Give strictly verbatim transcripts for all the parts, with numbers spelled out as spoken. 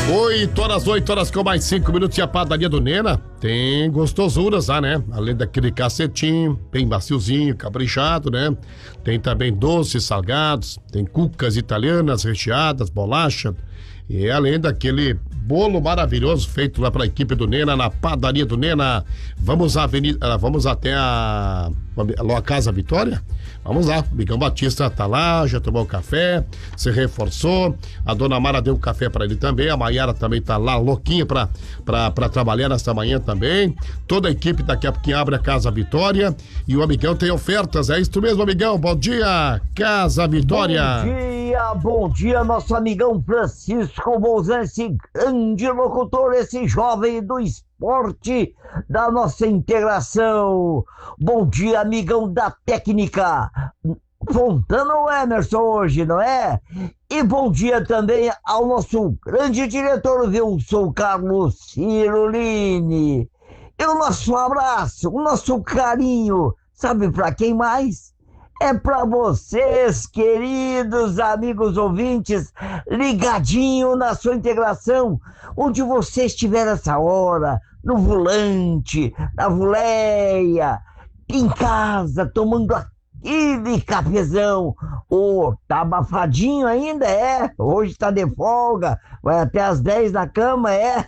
Oito horas, oito horas com mais cinco minutos e a padaria do Nena tem gostosuras lá, né? Além daquele cacetinho, bem maciozinho, caprichado, né? Tem também doces salgados, tem cucas italianas recheadas, bolacha e além daquele bolo maravilhoso feito lá para a equipe do Nena na padaria do Nena. Vamos à avenida, vamos até a, a Casa Vitória? Vamos lá, o Migão Batista tá lá, já tomou café, se reforçou, a dona Mara deu café para ele também, a Maiara também tá lá louquinha pra, pra, pra trabalhar nesta manhã também. Toda a equipe daqui a pouquinho abre a Casa Vitória e o amigão tem ofertas, é isso mesmo, amigão? Bom dia, Casa Vitória. Bom dia, bom dia, nosso amigão Francisco Bolzan, esse grande locutor, esse jovem do esporte da nossa integração. Bom dia, amigão da técnica. Fontana ou Emerson hoje, não é? E bom dia também ao nosso grande diretor Wilson Carlos Cirolini. E o nosso abraço, o nosso carinho, sabe para quem mais? É para vocês, queridos amigos ouvintes, ligadinho na sua integração, onde você estiver essa hora, no volante, na voleia, em casa, tomando aquele cafezão. Ô, oh, tá abafadinho ainda, é? Hoje tá de folga, vai até às dez na cama, é?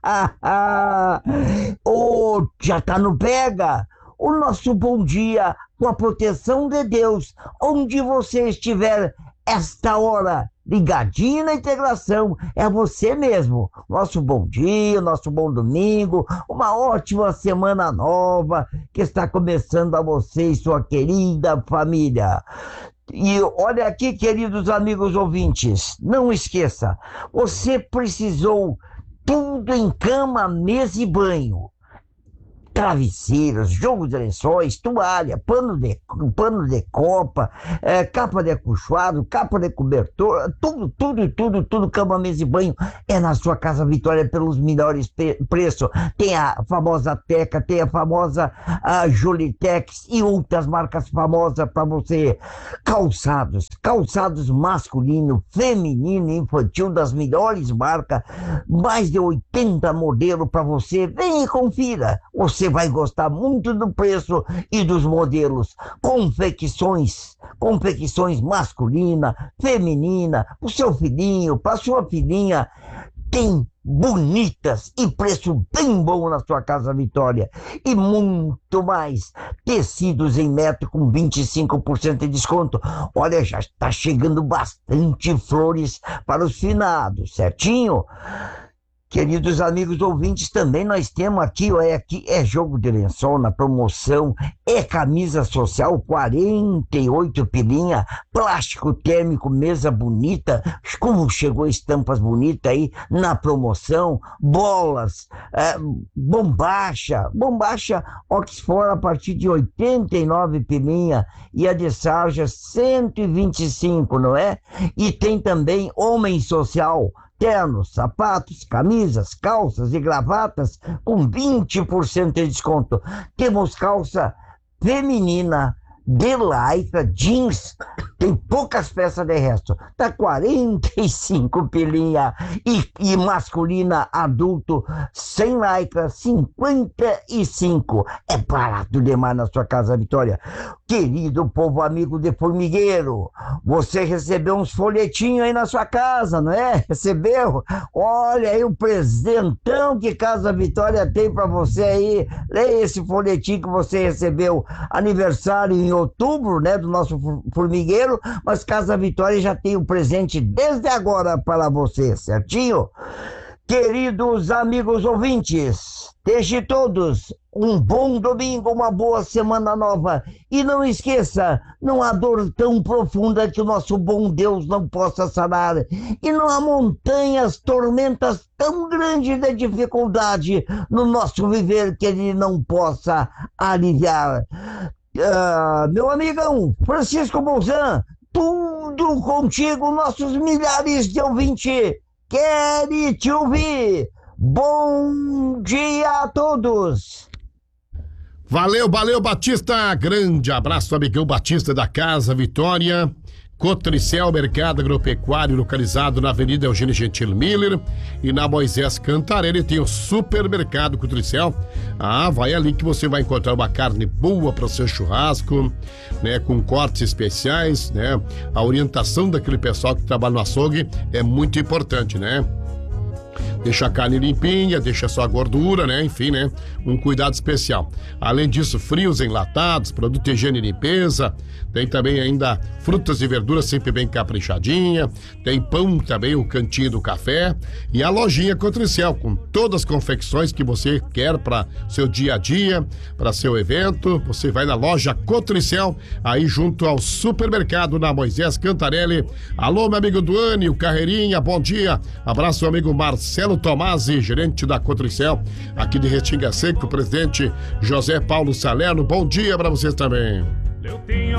Ô, oh, já tá no pega? O nosso bom dia com a proteção de Deus, onde você estiver esta hora, ligadinho na integração, é você mesmo. Nosso bom dia, nosso bom domingo, uma ótima semana nova que está começando a você e sua querida família. E olha aqui, queridos amigos ouvintes, não esqueça, você precisou tudo em cama, mesa e banho. Travesseiros, jogo de lençóis, toalha, pano de, pano de copa, é, capa de acolchoado, capa de cobertor, tudo, tudo, tudo, tudo, cama, mesa e banho, é na sua Casa Vitória pelos melhores pre preços. Tem a famosa Teca, tem a famosa a Jolitex e outras marcas famosas para você. Calçados, calçados masculino, feminino, infantil, das melhores marcas, mais de oitenta modelos para você. Vem e confira. Você vai gostar muito do preço e dos modelos. Confecções, confecções masculina, feminina, o seu filhinho, para sua filhinha, tem bonitas e preço bem bom na sua Casa Vitória. E muito mais. Tecidos em metro com vinte e cinco por cento de desconto. Olha, já está chegando bastante flores para os finados, certinho? Queridos amigos ouvintes, também nós temos aqui, ó, é, aqui é jogo de lençol na promoção, é camisa social, quarenta e oito pilinha, plástico térmico, mesa bonita, como chegou estampas bonitas aí na promoção, bolas, é, bombacha, bombacha Oxford a partir de oitenta e nove pilinha e a de sarja cento e vinte e cinco, não é? E tem também homem social, ternos, sapatos, camisas, calças e gravatas com vinte por cento de desconto. Temos calça feminina de lycra, jeans, tem poucas peças de resto, tá quarenta e cinco pilinha, e, e masculina adulto sem lycra, cinquenta e cinco. É barato demais na sua Casa Vitória. Querido povo amigo de formigueiro, você recebeu uns folhetinhos aí na sua casa, não é? Recebeu? Olha aí o presentão que Casa Vitória tem para você aí. Leia esse folhetinho que você recebeu, aniversário em outubro, né, do nosso formigueiro, mas Casa Vitória já tem um presente desde agora para você, certinho? Queridos amigos ouvintes, deixe todos um bom domingo, uma boa semana nova. E não esqueça, não há dor tão profunda que o nosso bom Deus não possa sanar. E não há montanhas, tormentas tão grandes de dificuldade no nosso viver que Ele não possa aliviar. Uh, meu amigão Francisco Bolzan, tudo contigo, nossos milhares de ouvintes querem te ouvir. Bom dia a todos. Valeu, valeu, Batista. Grande abraço, amigão Batista da Casa Vitória. Cotricel, mercado agropecuário localizado na Avenida Eugênio Gentil Miller e na Moisés Cantarelli tem o supermercado Cotricel. Ah, vai ali que você vai encontrar uma carne boa para o seu churrasco, né, com cortes especiais, né? A orientação daquele pessoal que trabalha no açougue é muito importante, né? Deixa a carne limpinha, deixa só a gordura, né? Enfim, né? Um cuidado especial. Além disso, frios enlatados, produto de higiene e limpeza. Tem também ainda frutas e verduras sempre bem caprichadinha. Tem pão também, o cantinho do café. E a lojinha Cotricel, com todas as confecções que você quer para seu dia a dia, para seu evento. Você vai na loja Cotricel, aí junto ao supermercado na Moisés Cantarelli. Alô, meu amigo Duane, o Carreirinha, bom dia. Abraço, meu amigo Marcelo Tomasi, gerente da Cotricel, aqui de Restinga Seco, o presidente José Paulo Salerno. Bom dia para vocês também.